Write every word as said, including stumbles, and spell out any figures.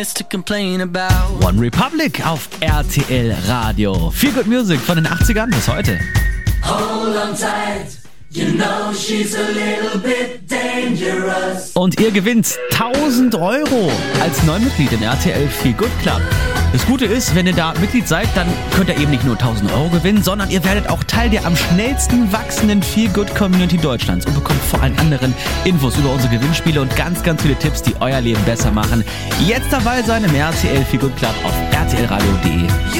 One Republic auf R T L Radio. Feel Good Music von den achtzigern bis heute. Hold on tight, you know she's a little bit dangerous. Und ihr gewinnt tausend Euro als Neumitglied im R T L Feel Good Club. Das Gute ist, wenn ihr da Mitglied seid, dann könnt ihr eben nicht nur tausend Euro gewinnen, sondern ihr werdet auch Teil der am schnellsten wachsenden Feel Good Community Deutschlands und bekommt vor allen anderen Infos über unsere Gewinnspiele und ganz, ganz viele Tipps, die euer Leben besser machen. Jetzt dabei sein im R T L Feel Good Club auf r t l radio punkt d e.